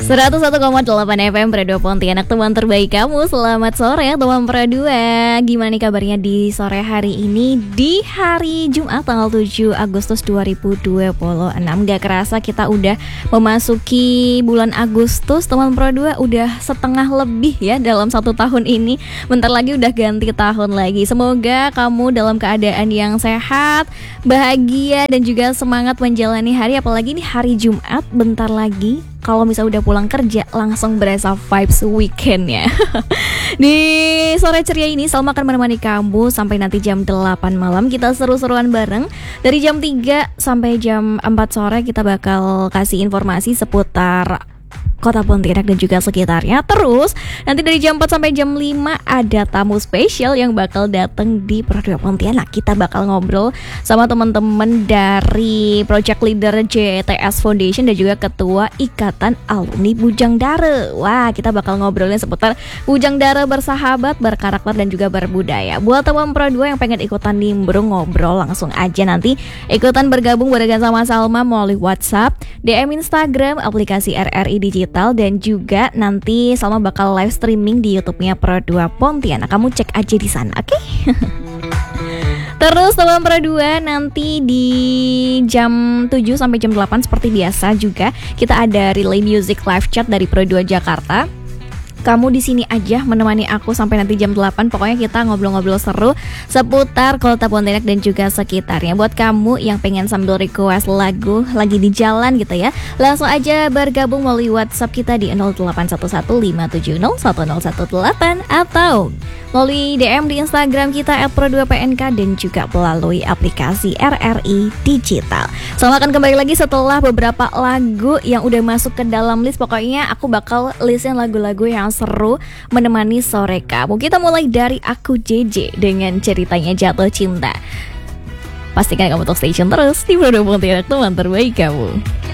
101,8 FM Pro2 Pontianak, teman terbaik kamu. Selamat sore teman Pro2. Gimana nih kabarnya di sore hari ini, di hari Jumat tanggal 7 Agustus 2026. Gak kerasa kita udah memasuki bulan Agustus. Teman Pro2 udah setengah lebih ya dalam 1 tahun ini. Bentar lagi udah ganti tahun lagi. Semoga kamu dalam keadaan yang sehat, bahagia, dan juga semangat menjalani hari. Apalagi nih hari Jumat, bentar lagi kalau misalnya udah pulang kerja langsung berasa vibes weekendnya. Di sore ceria ini Salma akan menemani kamu sampai nanti jam 8 malam. Kita seru-seruan bareng. Dari jam 3 sampai jam 4 sore kita bakal kasih informasi seputar Kota Pontianak dan juga sekitarnya. Terus nanti dari jam 4 sampai jam 5 ada tamu spesial yang bakal datang di Pro2 Pontianak. Kita bakal ngobrol sama teman-teman dari Project Leader JTS Foundation dan juga Ketua Ikatan Alumni Bujang Dara. Wah, kita bakal ngobrolin seputar Bujang Dara bersahabat, berkarakter, dan juga berbudaya. Buat teman Pro2 yang pengen ikutan nimbrung ngobrol, langsung aja nanti ikutan bergabung barengan sama Salma melalui WhatsApp, DM Instagram, aplikasi RRI Digital, dan juga nanti Salma bakal live streaming di YouTube-nya Pro2 Pontianak. Kamu cek aja di sana, oke? Terus teman Pro2, nanti di jam 7 sampai jam 8 seperti biasa juga kita ada relay music live chat dari Pro2 Jakarta. Kamu di sini aja menemani aku sampai nanti jam 8. Pokoknya kita ngobrol-ngobrol seru seputar Kota Pontianak dan juga sekitarnya. Buat kamu yang pengen sambil request lagu lagi di jalan gitu ya, langsung aja bergabung melalui WhatsApp kita di 081157010118 atau melalui DM di Instagram kita @pro2pnk dan juga melalui aplikasi RRI Digital. Selamat akan kembali lagi setelah beberapa lagu yang udah masuk ke dalam list. Pokoknya aku bakal listin lagu-lagu yang seru menemani sore kamu. Kita mulai dari Aku JJ dengan ceritanya Jatuh Cinta. Pastikan kamu untuk stay tune terus di Pro2 Pontianak, teman terbaik kamu.